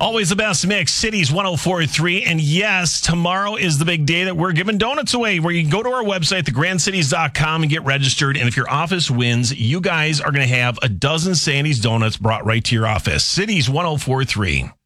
Always the best mix, Cities 104.3. And yes, tomorrow is the big day that we're giving donuts away, where you can go to our website, thegrandcities.com, and get registered. And if your office wins, you guys are going to have a dozen Sandy's donuts brought right to your office. Cities 104.3.